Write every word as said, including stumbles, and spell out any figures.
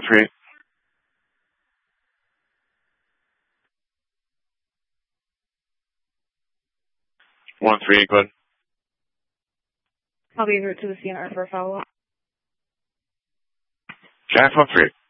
one three eight. one three eight, go ahead. I'll be over to the C N R for a follow-up. Jack one three eight.